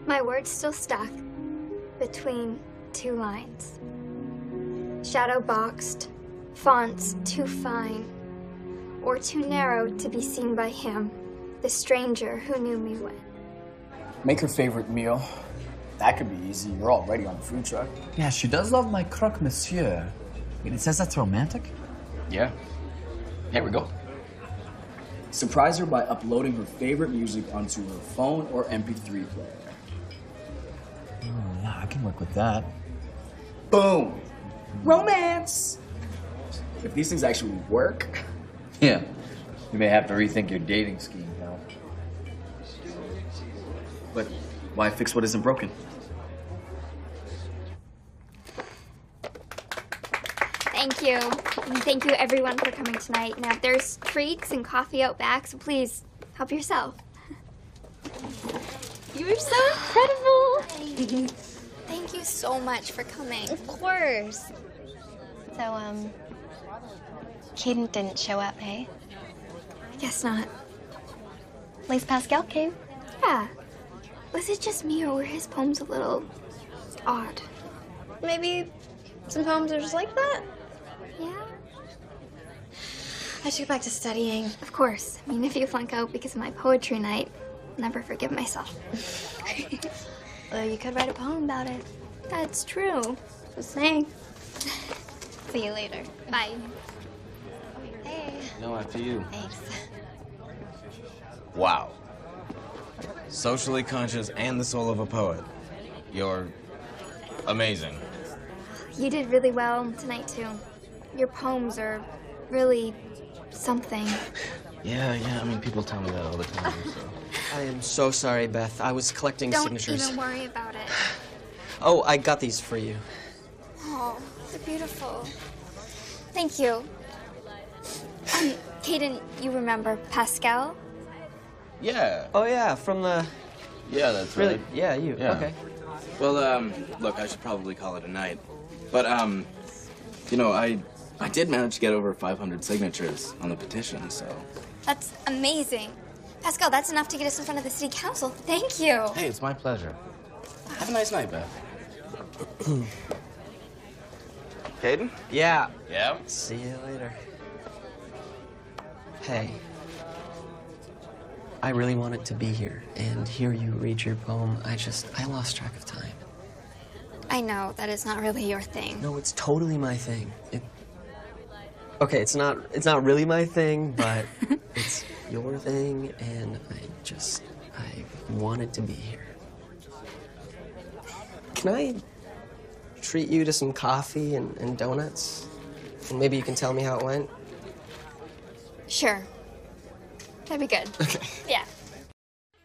My word's still stuck between two lines. Shadow boxed, fonts too fine, or too narrow to be seen by him, the stranger who knew me when. Make her favorite meal. That could be easy. You're already on the food truck. Yeah, she does love my croque monsieur. Wait, it says that's romantic? Yeah. Here we go. Surprise her by uploading her favorite music onto her phone or MP3 player. Oh, yeah, I can work with that. Boom! Romance! If these things actually work... Yeah. You may have to rethink your dating scheme, pal. But why fix what isn't broken? Thank you. And thank you everyone for coming tonight. Now there's treats and coffee out back, so please help yourself. You were so incredible. Thank you so much for coming. Of course. So, Caden didn't show up, hey? I guess not. At least Pascal came. Yeah. Was it just me, or were his poems a little odd? Maybe some poems are just like that. Yeah? I should go back to studying. Of course. I mean, if you flunk out because of my poetry night, I'll never forgive myself. Well, you could write a poem about it. That's true. Just saying. See you later. Bye. Hey. No, after you. Thanks. Wow. Socially conscious and the soul of a poet. You're amazing. You did really well tonight, too. Your poems are really something. Yeah, I mean, people tell me that all the time, so. I am so sorry, Beth. I was collecting Don't signatures. even worry about it. Oh, I got these for you. Oh, they're beautiful. Thank you. Caden, you remember Pascal? Yeah. Oh, yeah, from the... Yeah, that's Really? right. Yeah, you. Yeah. Okay. Well, look, I should probably call it a night. But, you know, I did manage to get over 500 signatures on the petition, so... That's amazing. Pascal, that's enough to get us in front of the city council. Thank you. Hey, it's my pleasure. Have a nice night, Beth. Caden? Yeah. Yeah? See you later. Hey. I really wanted to be here and hear you read your poem. I lost track of time. I know, that is not really your thing. No, it's totally my thing. Okay, it's not really my thing, but it's your thing, and I wanted to be here. Can I treat you to some coffee and donuts? And maybe you can tell me how it went? Sure. That'd be good. Okay. Yeah.